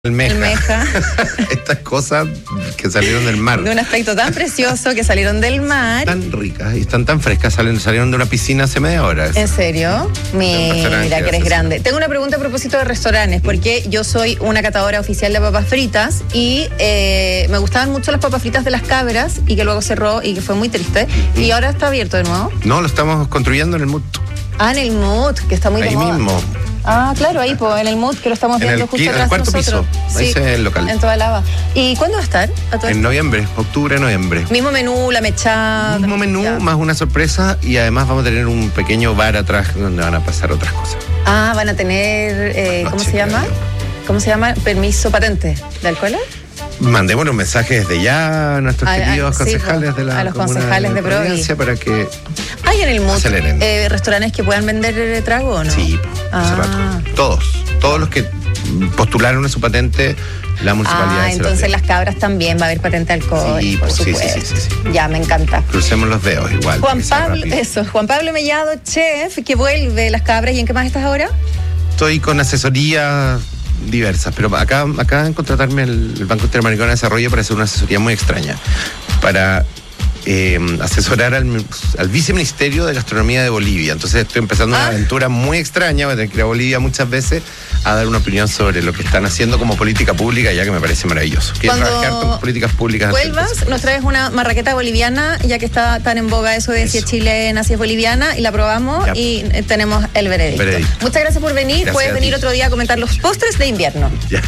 Almeja. Estas cosas que salieron del mar. De un aspecto tan precioso que salieron del mar. Tan ricas y están tan frescas, salieron de una piscina hace media hora. ¿En serio? Mira que eres grande. Tengo una pregunta a propósito de restaurantes, porque yo soy una catadora oficial de papas fritas y me gustaban mucho las papas fritas de Las Cabras y que luego cerró y que fue muy triste. ¿Y ahora está abierto de nuevo? No, lo estamos construyendo en el MUT. Ah, en el MUT, que está muy de moda. Ahí mismo. Ah, claro, ahí en el MUT, que lo estamos viendo justo atrás de cuarto nosotros. Piso, ahí sí, es el local. En toda lava. ¿Y cuándo va a estar? En noviembre, octubre, noviembre. Mismo menú, la mechada. Mismo menú, ya. Más una sorpresa, y además vamos a tener un pequeño bar atrás donde van a pasar otras cosas. Ah, van a tener, ¿cómo se llama? ¿Cómo se llama? Permiso patente de alcohol. Mandémonos un mensaje desde ya a nuestros queridos concejales de la a los concejales de Providencia para que hay en el MUT aceleren. Restaurantes que puedan vender trago, ¿o no? Sí, hace rato. Todos los que postularon a su patente, la municipalidad. Entonces Las Cabras también va a haber patente de alcohol. Sí, por sí. Ya, me encanta. Crucemos los dedos igual. Juan Pablo Mellado, chef, que vuelve Las Cabras. ¿Y en qué más estás ahora? Estoy con asesoría diversas, pero acá en contratarme el Banco Interamericano de Desarrollo para hacer una asesoría muy extraña, para asesorar al viceministerio de Gastronomía de Bolivia. Entonces estoy empezando una aventura muy extraña, voy a tener que ir a Bolivia muchas veces a dar una opinión sobre lo que están haciendo como política pública, ya que me parece maravilloso. Quiero trabajar con políticas públicas. Vuelvas, nos traes una marraqueta boliviana, ya que está tan en boga eso de si es chilena, si es boliviana, y la probamos y tenemos el veredicto. Muchas gracias por venir. Gracias. Puedes venir otro día a comentar los postres de invierno. Ya.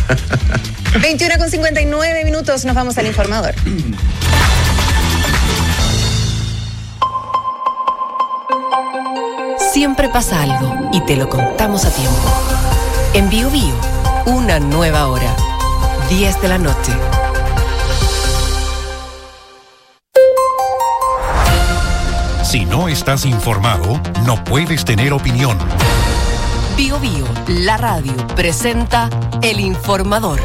21:59, nos vamos al informador. Siempre pasa algo y te lo contamos a tiempo. En Bio Bio, una nueva hora. 10 de la noche. Si no estás informado, no puedes tener opinión. Bio Bio, la radio, presenta El Informador.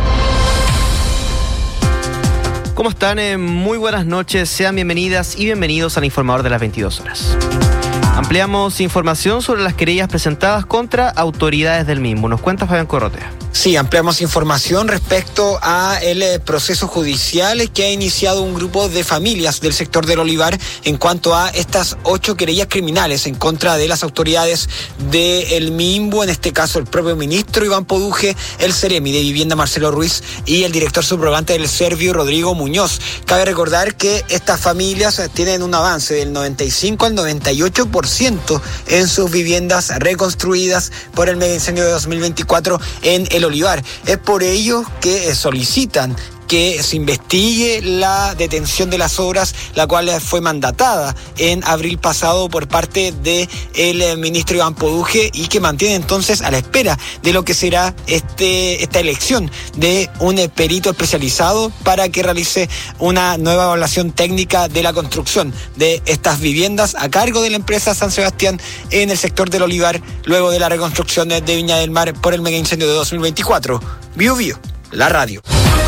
¿Cómo están? Muy buenas noches. Sean bienvenidas y bienvenidos al Informador de las 22 horas. Ampliamos información sobre las querellas presentadas contra autoridades del mismo. Nos cuenta Fabián Corrotea. Sí, ampliamos información respecto a el proceso judicial que ha iniciado un grupo de familias del sector del Olivar en cuanto a estas 8 querellas criminales en contra de las autoridades del MIMBO, en este caso el propio ministro Iván Poduje, el Ceremi de Vivienda Marcelo Ruiz y el director subrogante del Servio Rodrigo Muñoz. Cabe recordar que estas familias tienen un avance del 95 al 98% en sus viviendas reconstruidas por el mega incendio de 2024 en el Olivar. Es por ello que solicitan que se investigue la detención de las obras, la cual fue mandatada en abril pasado por parte del ministro Iván Poduje y que mantiene entonces a la espera de lo que será esta elección de un perito especializado para que realice una nueva evaluación técnica de la construcción de estas viviendas a cargo de la empresa San Sebastián en el sector del Olivar, luego de la reconstrucción de Viña del Mar por el mega incendio de 2024. Bio Bio, la radio.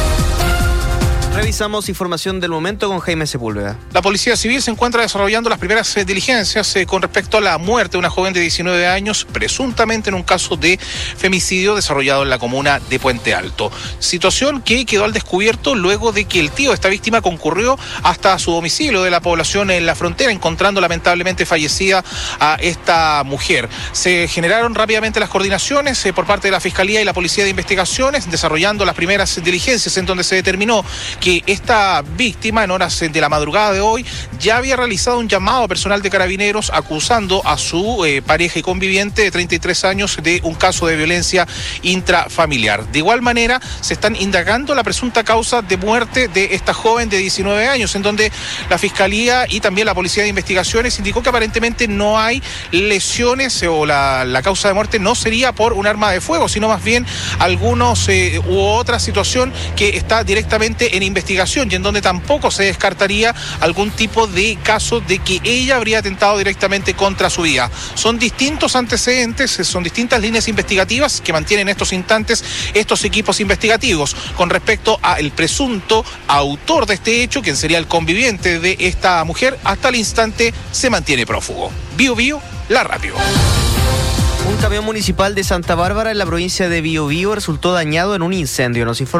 Revisamos información del momento con Jaime Sepúlveda. La Policía Civil se encuentra desarrollando las primeras diligencias con respecto a la muerte de una joven de 19 años, presuntamente en un caso de femicidio desarrollado en la comuna de Puente Alto. Situación que quedó al descubierto luego de que el tío de esta víctima concurrió hasta su domicilio de la población en la frontera, encontrando lamentablemente fallecida a esta mujer. Se generaron rápidamente las coordinaciones por parte de la Fiscalía y la Policía de Investigaciones, desarrollando las primeras diligencias en donde se determinó que esta víctima en horas de la madrugada de hoy ya había realizado un llamado a personal de Carabineros acusando a su pareja y conviviente de 33 años de un caso de violencia intrafamiliar. De igual manera, se están indagando la presunta causa de muerte de esta joven de 19 años, en donde la Fiscalía y también la Policía de Investigaciones indicó que aparentemente no hay lesiones o la causa de muerte no sería por un arma de fuego, sino más bien algunos u otra situación que está directamente en investigación y en donde tampoco se descartaría algún tipo de caso de que ella habría atentado directamente contra su vida. Son distintos antecedentes, son distintas líneas investigativas que mantienen en estos instantes estos equipos investigativos con respecto al presunto autor de este hecho, quien sería el conviviente de esta mujer. Hasta el instante se mantiene prófugo. Bio Bio, la radio. Un camión municipal de Santa Bárbara en la provincia de Biobío resultó dañado en un incendio. Nos informa